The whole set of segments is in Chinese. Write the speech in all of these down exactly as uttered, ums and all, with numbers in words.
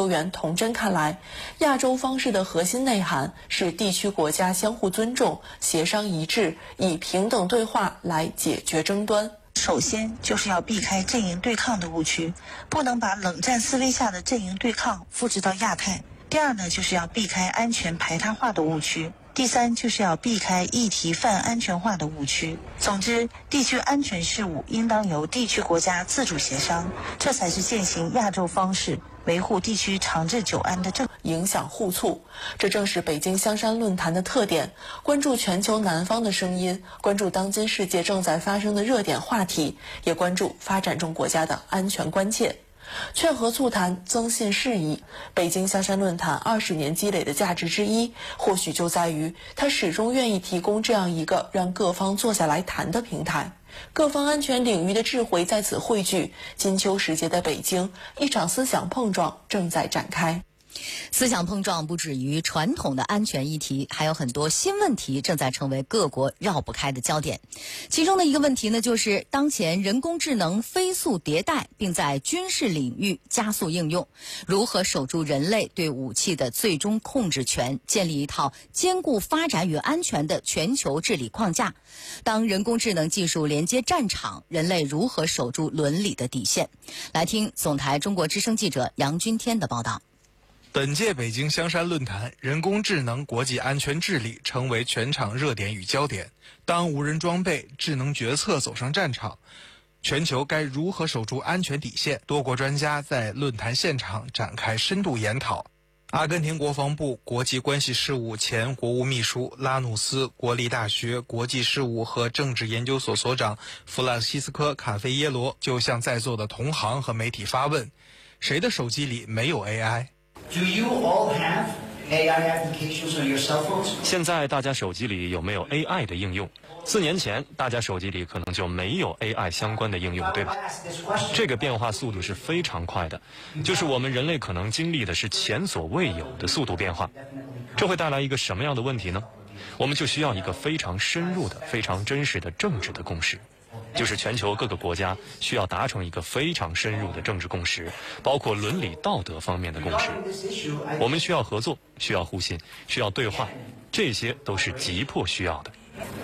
究员童真看来，亚洲方式的核心内涵是地区国家相互尊重、协商一致，以平等对话来解决争端。 首先就是要避开阵营对抗的误区，不能把冷战思维下的阵营对抗复制到亚太。第二呢，就是要避开安全排他化的误区。第三，就是要避开议题泛安全化的误区。总之，地区安全事务应当由地区国家自主协商，这才是践行亚洲方式，维护地区长治久安的正影响互促。这正是北京香山论坛的特点，关注全球南方的声音，关注当今世界正在发生的热点话题，也关注发展中国家的安全关切。劝和促谈，增信释疑。北京香山论坛二十年积累的价值之一，或许就在于它始终愿意提供这样一个让各方坐下来谈的平台。各方安全领域的智慧在此汇聚，金秋时节的北京，一场思想碰撞正在展开。 思想碰撞不止于传统的安全议题，还有很多新问题正在成为各国绕不开的焦点。其中的一个问题呢，就是当前人工智能飞速迭代，并在军事领域加速应用，如何守住人类对武器的最终控制权，建立一套兼顾发展与安全的全球治理框架。当人工智能技术连接战场，人类如何守住伦理的底线？来听总台中国之声记者杨君天的报道。 本届北京香山论坛，人工智能国际安全治理成为全场热点与焦点。当无人装备、智能决策走上战场，全球该如何守住安全底线？多国专家在论坛现场展开深度研讨。阿根廷国防部国际关系事务前国务秘书拉努斯国立大学国际事务和政治研究所所长弗朗西斯科·卡菲耶罗就向在座的同行和媒体发问：谁的手机里没有 A I？Do you all have A I applications on your cell phones? 现在大家手机里有没有 A I 的应用？四年前，大家手机里可能就没有 A I 相关的应用，对吧？这个变化速度是非常快的，就是我们人类可能经历的是前所未有的速度变化。这会带来一个什么样的问题呢？我们就需要一个非常深入的、非常真实的政治的共识。就是全球各个国家需要达成一个非常深入的政治共识，包括伦理道德方面的共识。我们需要合作，需要互信，需要对话，这些都是急迫需要的。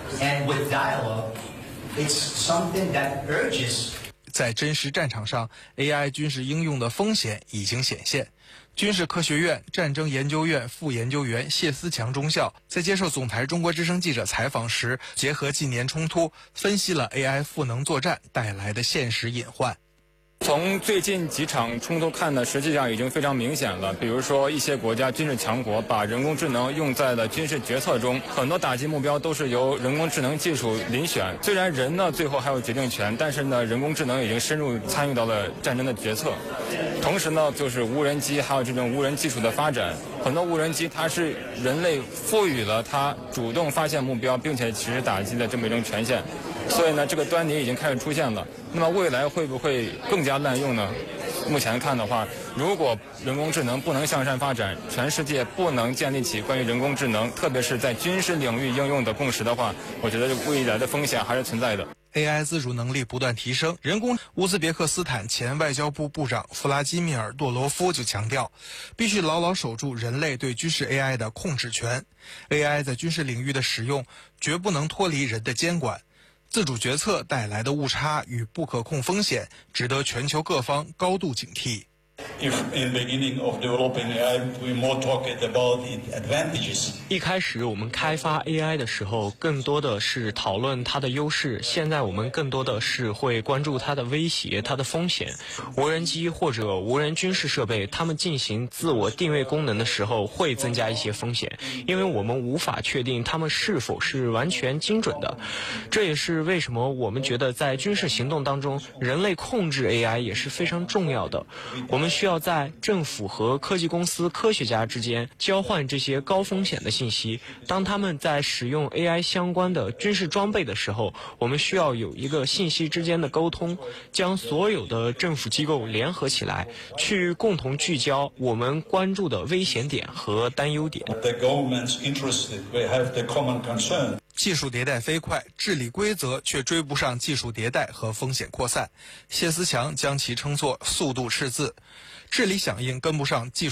在真实战场上 ，A I 军事应用的风险已经显现。军事科学院战争研究院副研究员谢思强中校在接受总台中国之声记者采访时，结合近年冲突，分析了 A I 赋能作战带来的现实隐患。 从最近几场冲突看呢，实际上已经非常明显了。比如说，一些国家军事强国把人工智能用在了军事决策中，很多打击目标都是由人工智能技术遴选。虽然人呢最后还有决定权，但是呢，人工智能已经深入参与到了战争的决策。同时呢，就是无人机还有这种无人技术的发展，很多无人机它是人类赋予了它主动发现目标并且实施打击的这么一种权限。所以呢，这个端倪已经开始出现了。那么未来会不会更加滥用呢？目前看的话，如果人工智能不能向善发展，全世界不能建立起关于人工智能，特别是在军事领域应用的共识的话，我觉得未来的风险还是存在的。 A I 自主能力不断提升，人工乌兹别克斯坦前外交部部长弗拉基米尔·多罗夫就强调，必须牢牢守住人类对军事 A I 的控制权。A I 在军事领域的使用绝不能脱离人的监管。自主决策带来的误差与不可控风险，值得全球各方高度警惕。 一开始我们开发 A I 的时候，更多的是讨论它的优势，现在我们更多的是会关注它的威胁、它的风险。无人机或者无人军事设备，它们进行自我定位功能的时候，会增加一些风险，因为我们无法确定它们是否是完全精准的。这也是为什么我们觉得在军事行动当中，人类控制 A I 也是非常重要的。我们需要在政府和科技公司科学家之间交换这些高风险的信息。当他们在使用 A I 相关的军事装备的时候，我们需要有一个信息之间的沟通，将所有的政府机构联合起来，去共同聚焦我们关注的危险点和担忧点。 技术迭代飞快，治理规则却追不上技术迭代和风险扩散。谢思强将其称作速度赤字，治理响应跟不上技术